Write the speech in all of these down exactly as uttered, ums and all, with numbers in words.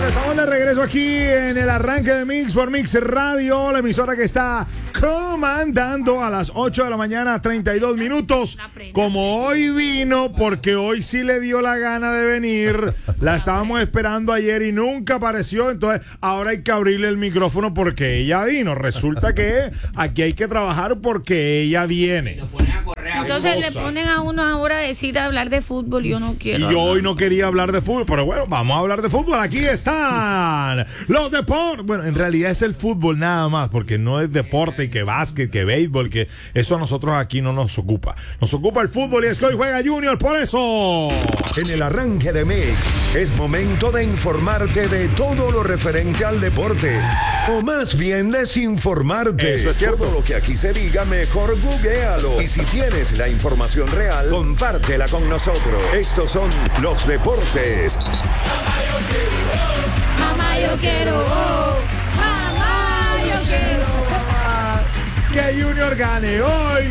Estamos de regreso aquí en el arranque de Mix por Mix Radio, la emisora que está comandando a las ocho de la mañana, treinta y dos minutos. Como hoy vino, porque hoy sí le dio la gana de venir, la estábamos esperando ayer y nunca apareció, entonces ahora hay que abrirle el micrófono porque ella vino. Resulta que aquí hay que trabajar porque ella viene. Entonces le ponen a uno ahora a decir a hablar de fútbol y yo no quiero. Y yo hoy no quería hablar de fútbol, pero bueno, vamos a hablar de fútbol. Aquí están los deportes. Bueno, en realidad es el fútbol nada más, porque no es deporte, que básquet, que béisbol, que eso a nosotros aquí no nos ocupa. Nos ocupa el fútbol y es que hoy juega Junior, por eso. En el arranque de Mix es momento de informarte de todo lo referente al deporte, o más bien desinformarte. Eso es cierto. Todo lo que aquí se diga, mejor googlealo. Y si tienes la información real, compártela con nosotros. Estos son los deportes. Mamá, yo quiero. Oh, mamá, yo quiero. Que Junior gane hoy.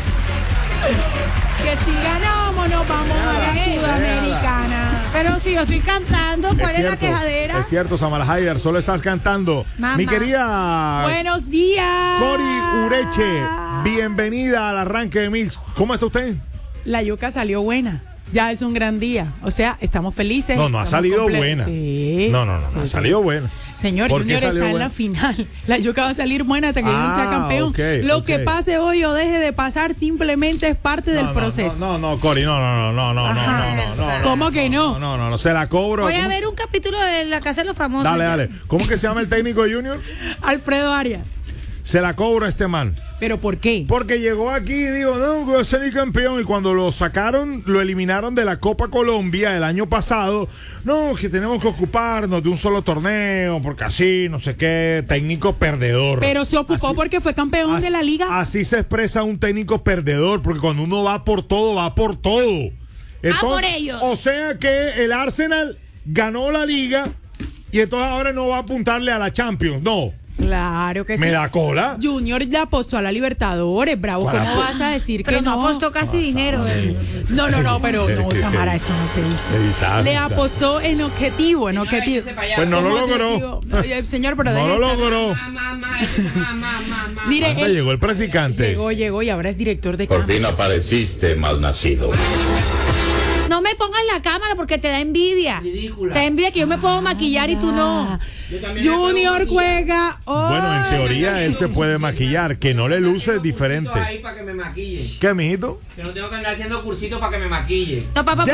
Que si ganamos nos vamos a la Sudamericana. Pero si yo estoy cantando, ¿cuál es, cierto, la quejadera? Es cierto, Samara Haider, solo estás cantando. Mamá. Mi querida Buenos días. Cori Ureche, bienvenida al arranque de Mix. ¿Cómo está usted? La yuca salió buena. Ya es un gran día. O sea, estamos felices. No, no ha estamos salido comple- buena. Sí. No, no, no, Sí, no ha sí. salido buena. Señor, ¿Por qué Junior está salió en buena? la final. La yuca va a salir buena hasta que Ah, Junior sea campeón. okay, Lo okay. que pase hoy o deje de pasar simplemente es parte del No, no, proceso. No, no, no, Cori, no, no, no, no, no, Ajá. no, no, no. ¿Cómo que no? No, no, no, no, se la cobro. Voy a ¿Cómo? ver un capítulo de La Casa de los Famosos. Dale, ya. dale. ¿Cómo que se llama el técnico de Junior? Alfredo Arias. Se la cobro a este man. ¿Pero por qué? Porque llegó aquí y dijo, no, voy a ser campeón. Y cuando lo sacaron, lo eliminaron de la Copa Colombia el año pasado. No, que tenemos que ocuparnos de un solo torneo, porque así, no sé qué, técnico perdedor. Pero se ocupó Así- porque fue campeón así, de la liga. Así se expresa un técnico perdedor, porque cuando uno va por todo, va por todo. por ellos. O sea que el Arsenal ganó la liga y entonces ahora no va a apuntarle a la Champions, no. Claro que sí. ¿Me da cola? Junior ya apostó a la Libertadores, bravo. ¿Cuál ¿Cómo apostó? vas a decir Pero que no no? apostó casi dinero. eh. No, no, no, pero no, ¿Qué- qué- Samara, qué? eso no se Qué dice. bizarro, Le bizarro. apostó en objetivo, en objetivo. Pues no lo ¿Cómo te logró. digo? No, eh, señor, pero No deje lo de estar- logró. Mire, Anda, él llegó el practicante. llegó, llegó y ahora es director de Por fin cámara. apareciste, malnacido. No me pongas la cámara porque te da envidia. Te da envidia que yo me puedo maquillar y tú no. Junior juega hoy. Bueno, en teoría él se puede maquillar, que no le luce diferente. Ahí para que me maquille. ¿Qué, mijito? Que no tengo que andar haciendo cursitos para que me maquille. No, papá.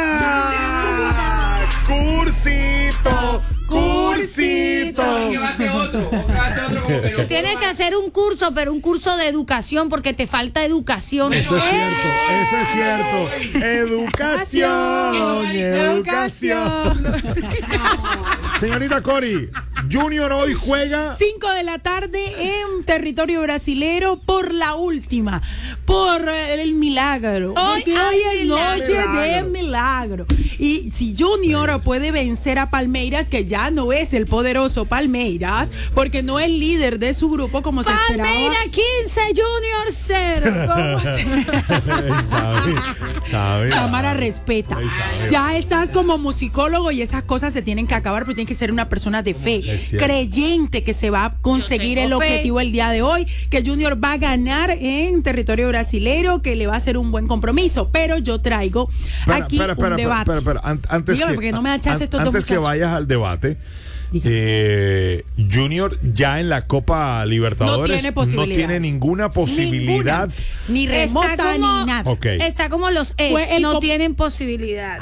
¡Llega! ¡Cursito! ¡Cursito! ¿Qué va a hacer otro? ¿O qué va a hacer otro como que Tú no? tienes que hacer un curso, pero un curso de educación porque te falta educación. Eso es cierto, eso es cierto. Educación, educación. Señorita Cori, Junior hoy juega. cinco de la tarde en territorio brasilero por la última, por eh, el milagro. Hoy Porque hay hoy es milagro. noche de milagro. Y si Junior puede vencer a Palmeiras, que ya no es el poderoso Palmeiras, porque no es líder de su grupo como se esperaba. Palmeira quince, Junior cero. ¿Cómo se- Sabe, sabe. Cámara respeta. Ay, sabe. Ya estás como musicólogo y esas cosas se tienen que acabar, pero tienes que ser una persona de fe, Es cierto. creyente que se va a conseguir Yo el tengo fe. objetivo el día de hoy, que Junior va a ganar en territorio brasilero, que le va a hacer un buen compromiso. Pero yo traigo Espera, aquí espera, espera, un espera, debate. espera, espera. An- Antes Dígame, que, porque no me achace estos dos antes que muchachos. vayas al debate, Dígame. eh, Junior ya en la Copa Libertadores No tiene posibilidades. tiene ninguna posibilidad. Ninguna. Ni remota Está como, ni nada. Ok. está como los ex, Fue el no com- tienen posibilidad.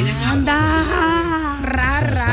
Anda. Ra, ra.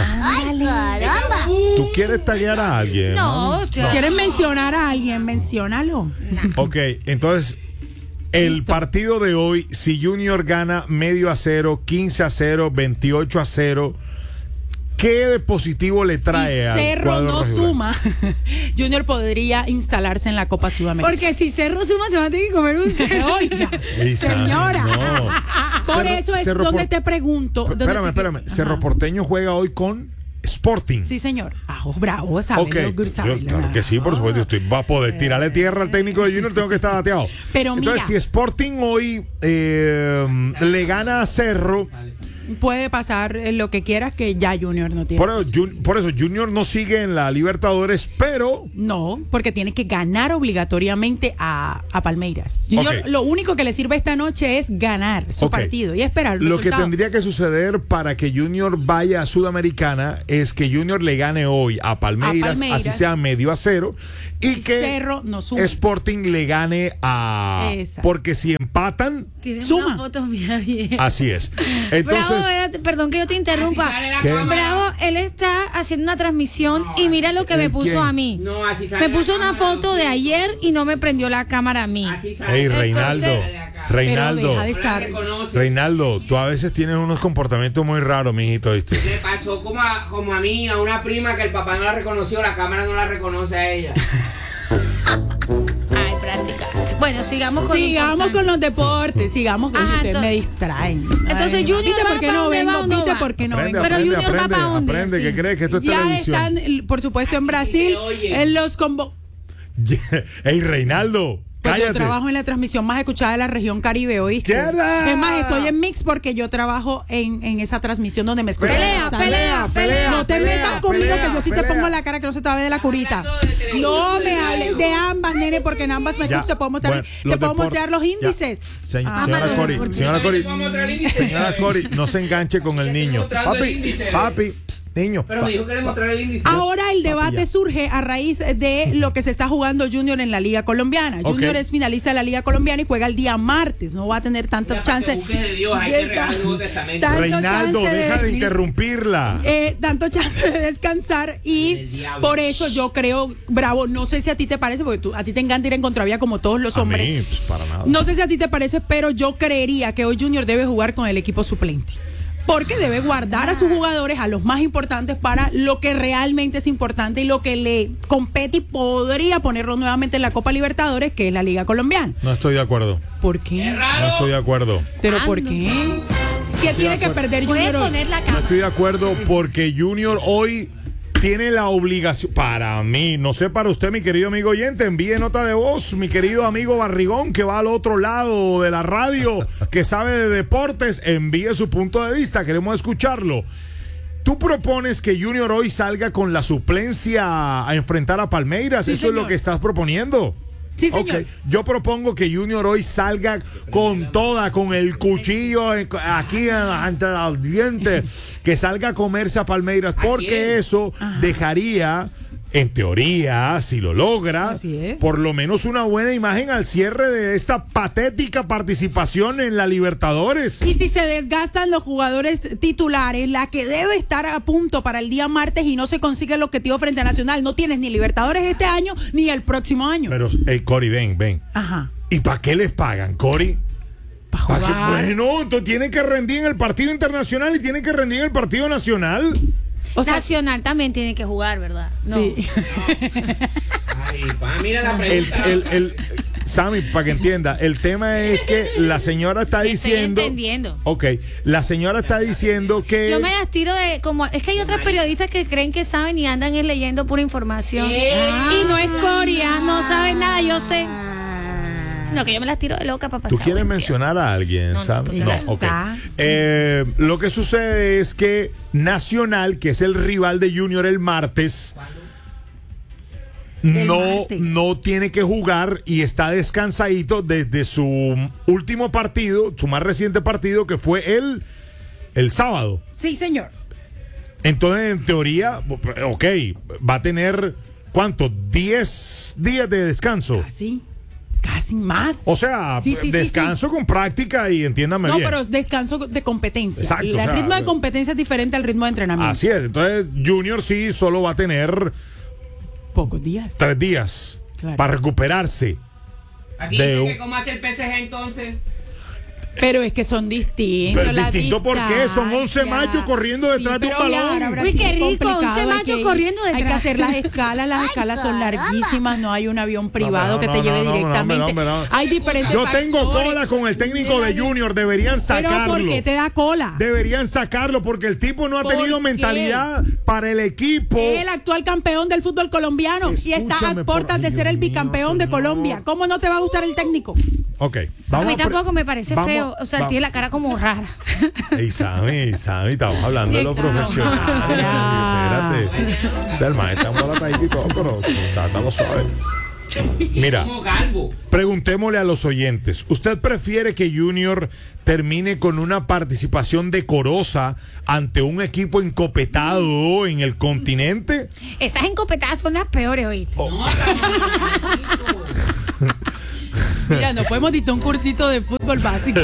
¿Tú quieres taguear a alguien? No, yo- ¿Quieres mencionar a alguien? Menciónalo. Ok, entonces el Listo. partido de hoy, si Junior gana medio a cero, quince a cero, veintiocho a cero, ¿qué de positivo le trae Y al Cerro cuadro no rojiblanco? suma, Junior podría instalarse en la Copa Sudamericana. Porque si Cerro suma, se va a tener que comer un cerro. Oiga, Ey, sabe, señora. no. Por Cerro- eso es Cerro donde Por- te pregunto. donde Espérame, te- espérame. Ajá. Cerro Porteño juega hoy con Sporting. Sí, señor. Ajo, bravo, sabe. Ok, lo- sabe yo- lo- claro que sí, por supuesto. Estoy, va a poder tirarle tierra al técnico de Junior, tengo que estar bateado. Pero Entonces, mira. si Sporting hoy eh, le gana a Cerro, puede pasar eh, lo que quieras, que ya Junior no tiene. Por eso, Jun- por eso Junior no sigue en la Libertadores, pero No, porque tiene que ganar obligatoriamente a, a Palmeiras. Junior, Ok. lo único que le sirve esta noche es ganar su Ok. partido y esperar el lo que resultado. tendría que suceder para que Junior vaya a Sudamericana es que Junior le gane hoy a Palmeiras, A Palmeiras. así sea medio a cero, y, Y que Cerro no suma. Sporting le gane a... Exacto. Porque si empatan, Tienes Suma. una foto mía bien. así es. Entonces, Bravo, eh, perdón que yo te interrumpa. Así sale la ¿Qué? cámara. Bravo, él está haciendo una transmisión No, y mira lo que me ¿el puso quién? a mí. No, así sale Me la puso una cámara, foto de los ayer y no me prendió la cámara a mí. Así sale. hey, Entonces- Reinaldo, Pero Reinaldo, deja de No la estar. reconoce. Reinaldo, tú a veces tienes unos comportamientos muy raros, mijito, ¿viste? Le pasó como a, como a mí, a una prima que el papá no la reconoció, la cámara no la reconoce a ella. Ay, prácticamente. Bueno, sigamos con lo Sigamos importante. con los deportes, sigamos con Ajá, ustedes me entonces- distraen. entonces, Ay, Junior ¿viste va por qué pa' no dónde vengo? va o no ¿Viste va? por qué no Aprende, vengo? Pero aprende, Junior va aprende, pa' dónde, aprende, en que fin. crees que esto es Ya televisión. están, por supuesto, en Aquí Brasil, se oye. en los convo Hey, Reinaldo, Pues yo cállate. trabajo en la transmisión más escuchada de la región Caribe, ¿oíste? ¡Izquierda! Es más, estoy en Mix porque yo trabajo en, en esa transmisión donde me escuchan. Pelea, ¿Sabes? pelea, pelea, No te pelea, metas conmigo pelea, que yo sí te pelea. pongo la cara que no se te va a ver de la curita. Hablando de televisión, No de me radio. hables de ambas, nene, porque en ambas me Ya, escuchas, te puedo mostrar, bueno, te los puedo deport- mostrar los ya. índices. Se- Ah, señora mano, Cori, ¿por qué? señora Yo Cori, te puedo mostrar el índice. señora Cori, no se enganche con el Ya te estoy niño. mostrando el Papi, índice. papi, pst, niño. Pero pa- me dijo que le pa- mostrara el índice. Ahora el ya. debate surge a raíz de lo que se está jugando Junior en la Liga Colombiana. Ok. Junior es finalista de la Liga Colombiana y juega el día martes. No va a tener tanto Mira, chance. para que busques de Dios, hay que regalar el Nuevo Testamento. tanto Reinaldo, chance de- deja de interrumpirla. eh, tanto chance de descansar El y diablo. por eso yo creo, Bravo, no sé si a ti te parece, porque tú, a ti te encanta ir en contravía como todos los A hombres. mí, pues, para nada. No sé si a ti te parece, pero yo creería que hoy Junior debe jugar con el equipo suplente. Porque debe guardar a sus jugadores, a los más importantes, para lo que realmente es importante y lo que le compete y podría ponerlo nuevamente en la Copa Libertadores, que es la Liga Colombiana. No estoy de acuerdo. ¿Por qué? No estoy de acuerdo. ¿Pero por Ando. qué? ¿Qué tiene que perder Puedes Junior hoy? poner la No cámara. estoy de acuerdo porque Junior hoy tiene la obligación, para mí, no sé para usted, mi querido amigo oyente, envíe nota de voz, mi querido amigo Barrigón, que va al otro lado de la radio, que sabe de deportes, envíe su punto de vista, queremos escucharlo. Tú propones que Junior hoy salga con la suplencia a enfrentar a Palmeiras, Sí, eso es lo señor. que estás proponiendo. Sí, señor. Ok, yo propongo que Junior hoy salga con toda, con el cuchillo en- aquí en- entre los dientes, que salga a comerse a Palmeiras, porque quién? eso dejaría, en teoría, si lo logra, Así es. por lo menos una buena imagen al cierre de esta patética participación en la Libertadores. Y si se desgastan los jugadores titulares, la que debe estar a punto para el día martes y no se consigue el objetivo frente a Nacional, no tienes ni Libertadores este año ni el próximo año. Pero, hey, Cori, ven, ven. Ajá. ¿Y para qué les pagan, Cori? Para ¿Pa' qué? jugar. Bueno, entonces tiene que rendir en el partido internacional y tiene que rendir en el partido nacional. O sea, Nacional también tiene que jugar, ¿verdad? No. sí. Ay, pa, mira la El, pregunta. el, el, Sammy, para que entienda, el tema es que la señora está Estoy diciendo. entendiendo. Ok, la señora está diciendo que. Yo me las tiro de como es que hay otros periodistas que creen que saben y andan es leyendo pura información. ¿Qué? Y no es Coria, no sabes nada, yo sé. Sino que yo me las tiro de loca para pasar. ¿Tú quieres buen día. mencionar a alguien, No, no, Sammy? porque No, ya ok. está. Eh, lo que sucede es que Nacional, que es el rival de Junior el martes, El no, martes. no tiene que jugar y está descansadito desde su último partido, su más reciente partido, que fue el, el sábado. Sí, señor. Entonces, en teoría, ok, va a tener, ¿cuánto? diez días de descanso. Casi. Casi más. O sea, Sí, sí, sí, descanso con práctica y entiéndame No, bien. pero es descanso de competencia. Exacto, El o sea, ritmo de competencia es diferente al ritmo de entrenamiento. Así es, entonces Junior sí solo va a tener Pocos días. tres días Claro. para recuperarse. Aquí de dice un- que cómo hace el P S G entonces. Pero es que son distintos. Pero las distinto, ¿por qué? Son once distancias. machos corriendo detrás de un pero balón. claro, ahora Uy, sí qué es rico, complicado, once hay machos que ir- corriendo Hay que detrás. hacer las escalas, las escalas son larguísimas, no hay un avión privado no, que no, te no, lleve no, no, directamente. no, no, no. Hay diferentes Yo tengo factores. cola con el técnico de Junior, deberían Pero sacarlo. ¿por qué te da cola? Deberían sacarlo porque el tipo no ha ¿Por tenido qué? mentalidad para el equipo. Es el actual campeón del fútbol colombiano y está Escúchame, a puertas por- de ay, ser el Dios mío, bicampeón de señor. Colombia. ¿Cómo no te va a gustar el técnico? Ok, A vamos mí a pre- tampoco me parece vamos- feo. O sea, va- tiene la cara como rara. Ey, Sammy, Sammy, estamos hablando de lo Sammy. profesional. Espérate. Selma, está embolatadito y todo, pero está, está lo suave. Mira, Como calvo. preguntémosle a los oyentes. ¿Usted prefiere que Junior termine con una participación decorosa ante un equipo encopetado en el continente? Esas encopetadas son las peores, ¿oíste? Oh. No, Samuelito. Mira, no podemos dictar un cursito de fútbol básico.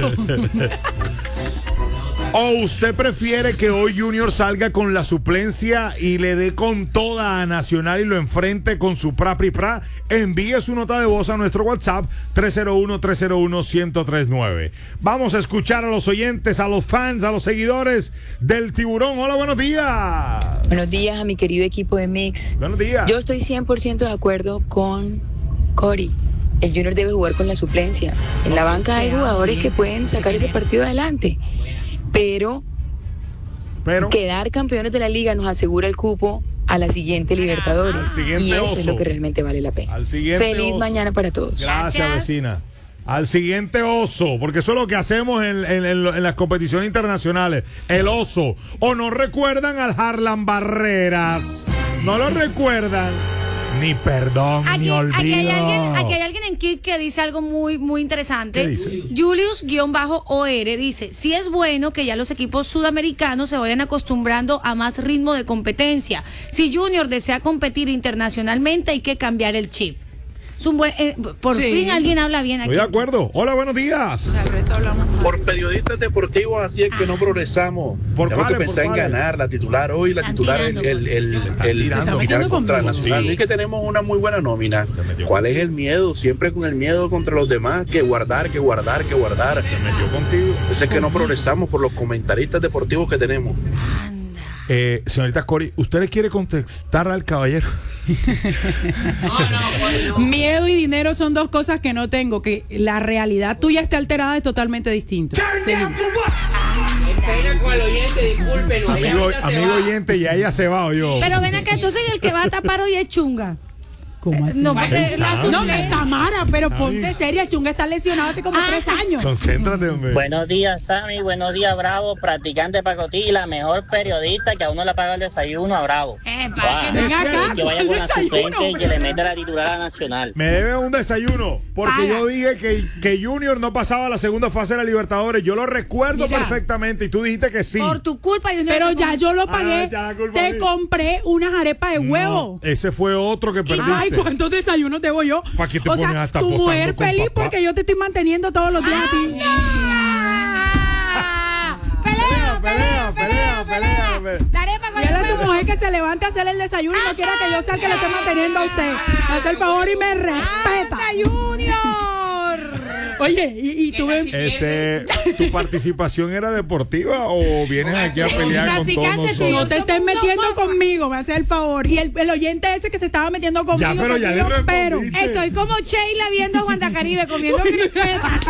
¿O usted prefiere que hoy Junior salga con la suplencia y le dé con toda a Nacional y lo enfrente con su pra pri pra? Envíe su nota de voz a nuestro WhatsApp tres cero uno, tres cero uno, uno cero tres nueve. Vamos a escuchar a los oyentes, a los fans, a los seguidores del Tiburón. Hola, buenos días. Buenos días a mi querido equipo de Mix. Buenos días. Yo estoy cien por ciento de acuerdo con Cory. El Junior debe jugar con la suplencia. En la banca hay jugadores que pueden sacar ese partido adelante. Pero Pero quedar campeones de la liga nos asegura el cupo a la siguiente Libertadores. Al siguiente y eso oso. es lo que realmente vale la pena. Al siguiente Feliz oso. mañana para todos. Gracias, Gracias. vecina. Al siguiente oso, porque eso es lo que hacemos en, en- en lo- en las competiciones internacionales. El oso. ¿O no recuerdan al Harlan Barreras? ¿No lo recuerdan? Ni perdón, Aquí, ni olvido. aquí hay alguien, aquí hay alguien en Kik que dice algo muy, muy interesante. ¿Qué dice? Julius-O R dice: sí es bueno que ya los equipos sudamericanos se vayan acostumbrando a más ritmo de competencia. Si Junior desea competir internacionalmente, hay que cambiar el chip. Es un buen, eh, por Sí. fin alguien habla bien aquí. Estoy de acuerdo. Hola, buenos días. Al resto hablamos mal. Por periodistas deportivos, así es que no progresamos. ¿Por Tenemos cuáles, que pensar por en cuáles? ganar, la titular hoy, la Están titular el, tirando, el, el, Están el tirando. final Están contra metiendo Nacional. conmigo. Y que tenemos una muy buena nómina. metió ¿Cuál es contigo. el miedo? Siempre con el miedo contra los demás, que guardar, que guardar, que guardar. Se metió contigo. Eso es que no progresamos por los comentaristas deportivos que tenemos. Eh, señorita Cory, ¿usted le quiere contestar al caballero? No, no, pues no. Miedo y dinero son dos cosas que no tengo. Que la realidad tuya esté alterada es totalmente distinto. Seguimos. Pena con el oyente, discúlpenos. ella Amigo, ahorita se amigo va. oyente, ya ella se va, o yo. Pero ven acá, entonces el que va a tapar hoy es Chunga. ¿Cómo así? No, Ay, porque Ey, la Sammy. No, suplencia- Samara, pero Sammy. ponte seria. Chunga está lesionado hace como Ah, tres años. Concéntrate, hombre. Buenos días, Sammy. Buenos días, Bravo. Practicante Pacotí y la mejor periodista que a uno le paga el desayuno a Bravo. Eh, Wow. para que no- Ven acá, Que vaya con la desayuno, suplente y que le hombre. meta la titular a la Nacional. Me debe un desayuno, porque Paga. yo dije que, que Junior no pasaba a la segunda fase de la Libertadores. Yo lo recuerdo Mira. perfectamente y tú dijiste que sí. Por tu culpa, Junior. Pero ya yo lo pagué. Ah, ya la culpa Te mía. compré unas arepas de No, huevo. ese fue otro que perdiste. Ay, ¿cuántos desayunos debo yo? ¿Pa' qué te o pones sea, hasta tu apostando mujer con feliz papá? porque yo te estoy manteniendo todos los días a ti. Ah, pelea, pelea, pelea, pelea. La arepa con Dígale a el tu huevo. mujer que se levante a hacer el desayuno y no quiera que yo sea el que le esté manteniendo a usted. Me hace el favor y me respeta. ¡Anda, Junior! Oye, y, y tú ven- Este, ¿tu participación era deportiva o vienes aquí a pelear con todos Practicante, sí. no nosotros? te estés metiendo conmigo, me hace el favor. Y el, el oyente ese que se estaba metiendo conmigo. Ya, pero ya le conmigo, pero respondiste. Estoy como Sheila viendo Juan Caribe comiendo crispetas.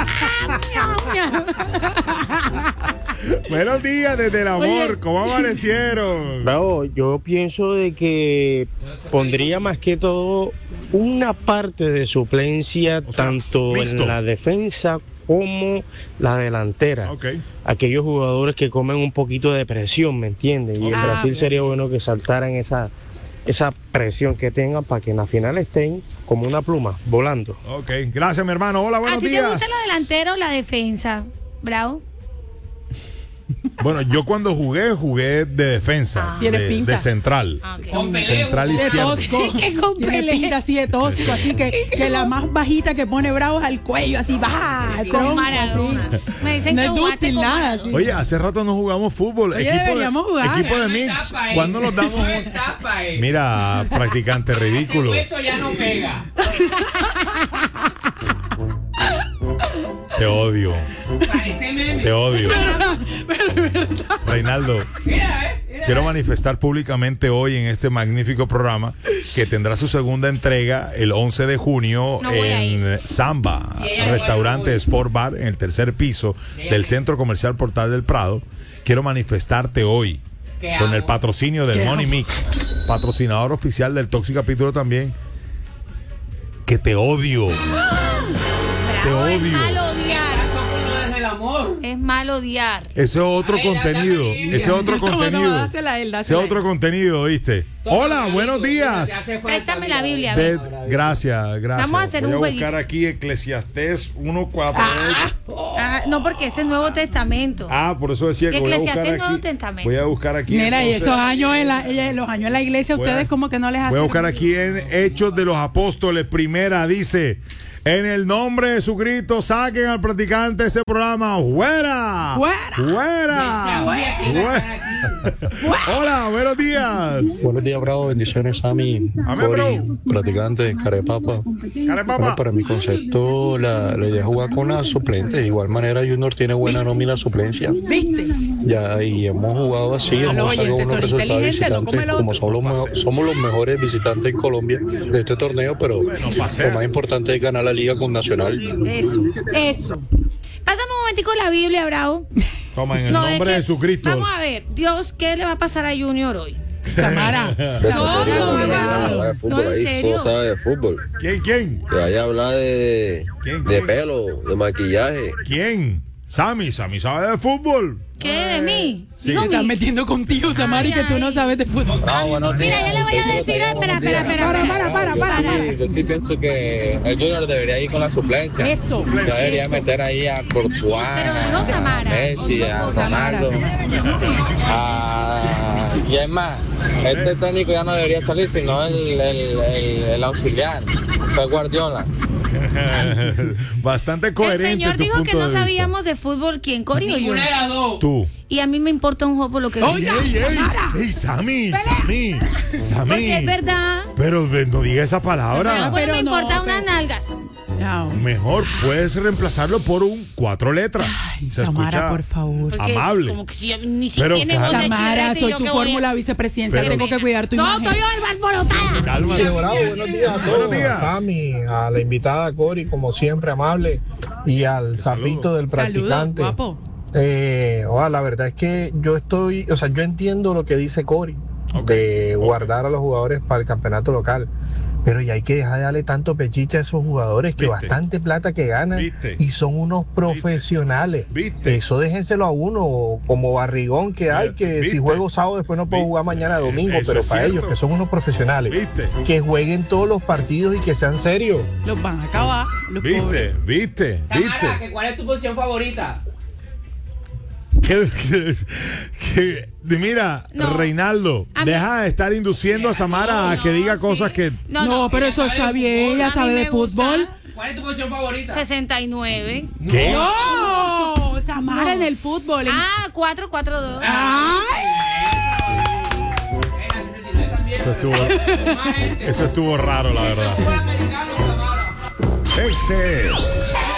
Buenos días desde el amor, Oye. ¿cómo amanecieron? Bravo, yo pienso de que pondría más que todo una parte de suplencia O sea, tanto mixto. en la defensa como la delantera. Ok. Aquellos jugadores que comen un poquito de presión, ¿me entiendes? Y en Ah, Brasil bien. sería bueno que saltaran esa, esa presión que tengan para que en la final estén como una pluma, volando. Ok, gracias mi hermano. Hola, ¿A buenos ti te días. gusta la delantera o la defensa? Bravo. Bueno, yo cuando jugué, jugué de defensa, Ah. Tiene de, pinta. de central. Ah, ok. Con peleo. Central de izquierdo. tosco. Que con Tiene pelea. pinta así de tosco, así que, que la más bajita que pone bravo es al cuello, así baja, el Con tronco, Maradona. así. Me dicen No que es jugaste dúctil con nada, Maradona. sí. Oye, hace rato no jugamos fútbol. Oye, equipo deberíamos de, jugar. Equipo de Ya no mix. etapa, eh. ¿Cuándo nos damos? No etapa, eh. Mira, practicante ridículo. Ese hueso ya no pega. Te odio, Parece meme. te odio. Reinaldo, Mira, eh. Mira. quiero manifestar públicamente hoy en este magnífico programa que tendrá su segunda entrega el once de junio No voy a en Samba, Sí, ella restaurante voy, voy. Sport Bar en el tercer piso del Centro Comercial Portal del Prado. Quiero manifestarte hoy ¿Qué con hago? el patrocinio del ¿Qué Money hago? Mix, patrocinador oficial del Toxic Capítulo también, que te odio. Te Te No, es odio. malo odiar. No es el amor. Es malo odiar. Ese es otro Ay, la contenido. Biblia. Ese es otro Bueno, contenido. dásela a él, Ese dásela es a otro él. contenido, ¿viste? Hola, buenos días. Préstame la Biblia. a De- ver. gracias, gracias. Vamos a hacer Voy un a jueguito. buscar aquí Eclesiastés uno cuatro. Ah, no, porque ese es Nuevo Testamento. Ah, por eso decía que voy a buscar Eclesiastés Nuevo aquí. Testamento. Voy a buscar aquí. Mira, y entonces, esos años en la, eh, los años en la iglesia, Voy a- ustedes como que no les hacen. Voy a buscar aquí en Hechos de los Apóstoles, primera, dice: en el nombre de Jesucristo, saquen al practicante de ese programa. ¡Fuera! ¡Fuera! ¡Fuera! ¡Fuera! Hola, buenos días. Buenos días, Bravo. Bendiciones, Sammy, Amén, Cori, bro. practicante, Carepapa. Carepapa. Bueno, para mi concepto, la, la idea es jugar con la suplente. De igual manera, Junior tiene buena nómina suplencia. ¿Viste? Ya, y hemos jugado así, Ah, los hemos sacado oyentes unos son resultados inteligentes, no como visitantes, el como otro. somos los, mejo- somos los mejores visitantes en Colombia de este torneo, pero lo más importante es ganar la liga con Nacional. Eso, eso. Pásame un momentico la Biblia, Bravo. Toma, en el No, es nombre de que- Jesucristo. Vamos a ver, Dios, ¿qué le va a pasar a Junior hoy? Samara. No, no, Habla de no, en ahí, serio. todo sabe de fútbol. ¿Quién, quién? Que vaya a hablar de, ¿Quién, de quién? pelo, de maquillaje. ¿Quién? Sammy, Sammy sabe de fútbol. ¿Qué de mí? Sí. Digo Se están mi- metiendo contigo, Samari, Ay, que tú no ay. sabes de fútbol. Mira, yo le voy a decir, espera, espera, espera. Para, para, para, para, para. Yo sí pienso que el Junior debería ir con la suplencia. Eso. Ya debería eso. meter ahí a Courtois, Pero dijo a Samara. Messi, a Samara, Ronaldo. a- Y es más, este técnico ya no debería salir, sino el, el, el, el auxiliar, Pep Guardiola. Bastante El coherente señor tu dijo punto que no de vista. sabíamos de fútbol. ¿Quién? ¿Cory o yo? Ninguna de las dos. Tú. Y a mí me importa un juego lo que ¡Ey, diga. ey, ey! ¡Ey, Sammy! ¡Sammy! ¡Sammy! Porque es verdad. Pero de- no diga esa palabra. No, pues pero me no, importa pero- unas nalgas. No. Mejor puedes reemplazarlo por un cuatro letras. Ay, Se Samara, escucha por favor. Porque amable. Como que si yo- ni siquiera Pero tiene voz de Samara, chirrete, soy yo tu qué voy a- fórmula vicepresidencial, Pero- tengo que cuidar tu No, imagen. estoy alborotada. Cálmate. Bravo, buenos días a todos. Buenos días. A Sammy, a la invitada Cori, como siempre, amable, y al sapito del Saludos, practicante. guapo. Eh, oa, la verdad es que yo estoy, o sea, yo entiendo lo que dice Cori, Ok, de ok. guardar a los jugadores para el campeonato local. Pero ya hay que dejar de darle tanto pechiche a esos jugadores que ¿Viste? bastante plata que ganan ¿Viste? y son unos profesionales. ¿Viste? Eso déjenselo a uno como barrigón que hay, que ¿Viste? si juego sábado después no puedo ¿Viste? jugar mañana domingo, Eso pero es para cierto. ellos que son unos profesionales, ¿Viste? que jueguen todos los partidos y que sean serios. Los van a acabar. Los ¿Viste? pobres. ¿Viste? Samara, ¿Viste? ¿que ¿cuál es tu posición favorita? Que- que- que- mira, No. Reinaldo, A mí- deja de estar induciendo a Samara a que No, diga sí. cosas que... No, No, no. pero eso ella sabe está de bien, fútbol. ella A mí sabe de me gusta fútbol. ¿Cuál es tu posición favorita? sesenta y nueve. ¿Qué? ¡No! Samara en el fútbol. en- Ah, cuatro cuatro dos. ¡Ay! Eh, la sesenta y nueve también. Eso estuvo, Más gente. eso estuvo raro, la verdad. Fútbol americano, Samara. Este es